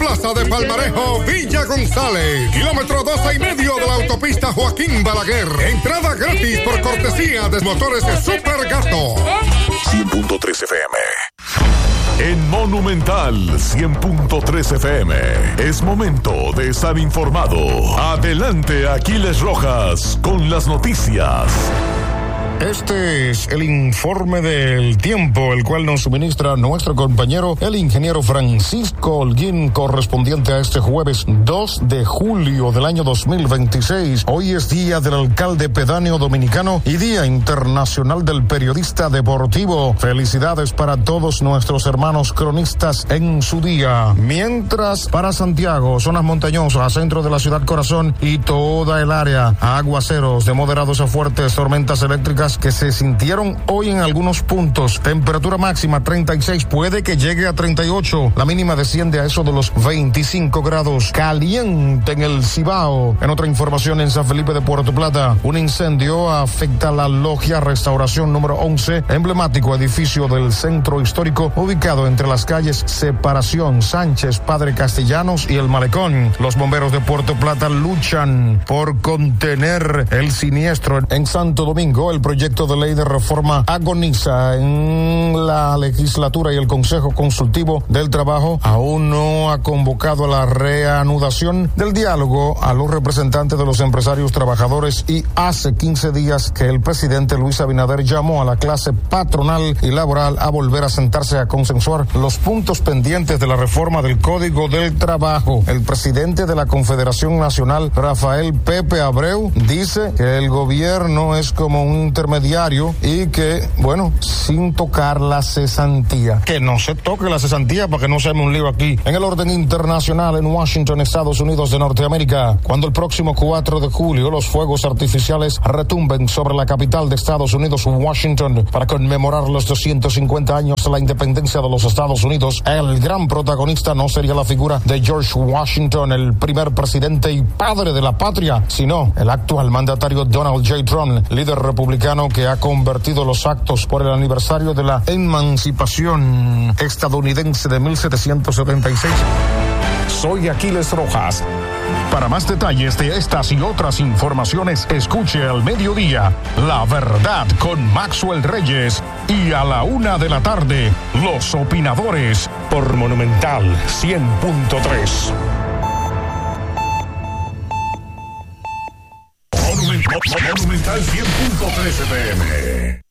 Plaza de Palmarejo, Villa González. Kilómetro 12,5 de la autopista Joaquín Balaguer. Entrada gratis por cortesía de Motores Super Gato. 100.3 FM. En Monumental 100.3 FM es momento de estar informado. Adelante, Aquiles Rojas, con las noticias. Este es el informe del tiempo, el cual nos suministra nuestro compañero, el ingeniero Francisco Holguín, correspondiente a este jueves 2 de julio del año 2026. Hoy es día del alcalde pedáneo dominicano y Día Internacional del Periodista Deportivo. Felicidades para todos nuestros hermanos cronistas en su día. Mientras, para Santiago, zonas montañosas, centro de la ciudad corazón y toda el área, aguaceros de moderados a fuertes, tormentas eléctricas que se sintieron hoy en algunos puntos. Temperatura máxima 36, puede que llegue a 38. La mínima desciende a eso de los 25 grados. Caliente en el Cibao. En otra información, en San Felipe de Puerto Plata, un incendio afecta la logia Restauración número 11, emblemático edificio del centro histórico, ubicado entre las calles Separación, Sánchez, Padre Castellanos y El Malecón. Los bomberos de Puerto Plata luchan por contener el siniestro. En Santo Domingo, el proyecto de ley de reforma agoniza en la legislatura y el Consejo Consultivo del Trabajo aún no ha convocado a la reanudación del diálogo a los representantes de los empresarios trabajadores, y hace 15 días que el presidente Luis Abinader llamó a la clase patronal y laboral a volver a sentarse a consensuar los puntos pendientes de la reforma del Código del Trabajo. El presidente de la Confederación Nacional, Rafael Pepe Abreu, dice que el gobierno es como un intermediario y que, bueno, sin tocar la cesantía. Que no se toque la cesantía para que no se arme un lío aquí. En el orden internacional, en Washington, Estados Unidos de Norteamérica, cuando el próximo 4 de julio los fuegos artificiales retumben sobre la capital de Estados Unidos, Washington, para conmemorar los 250 años de la independencia de los Estados Unidos, el gran protagonista no sería la figura de George Washington, el primer presidente y padre de la patria, sino el actual mandatario Donald J. Trump, líder republicano que ha convertido los actos por el aniversario de la emancipación estadounidense de 1776. Soy Aquiles Rojas. Para más detalles de estas y otras informaciones, escuche al mediodía La Verdad con Maxwell Reyes y a la 1 de la tarde Los Opinadores por Monumental 100.3. Monumental 100.3 FM.